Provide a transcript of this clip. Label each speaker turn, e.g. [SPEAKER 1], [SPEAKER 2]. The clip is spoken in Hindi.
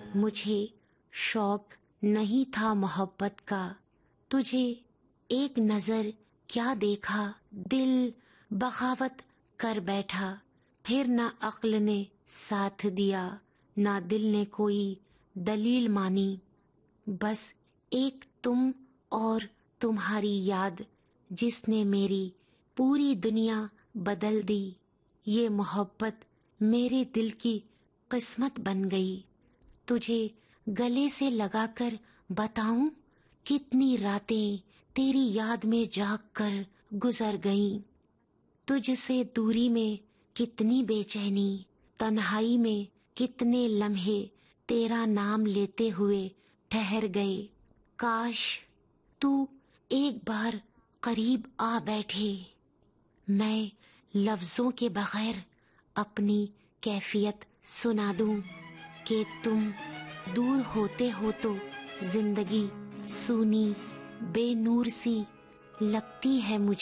[SPEAKER 1] मुझे शौक नहीं था मोहब्बत का, तुझे एक नजर क्या देखा, दिल बगावत कर बैठा। फिर ना अक्ल ने साथ दिया, ना दिल ने कोई दलील मानी। बस एक तुम और तुम्हारी याद, जिसने मेरी पूरी दुनिया बदल दी। ये मोहब्बत मेरे दिल की किस्मत बन गई। तुझे गले से लगाकर बताऊं, कितनी रातें तेरी याद में जाग कर गुजर गईं। तुझसे दूरी में कितनी बेचैनी, तन्हाई में कितने लम्हे तेरा नाम लेते हुए ठहर गए। काश तू एक बार करीब आ बैठे, मैं लफ्जों के बगैर अपनी कैफियत सुना दूं कि तुम दूर होते हो तो जिंदगी सूनी बेनूर सी लगती है मुझे।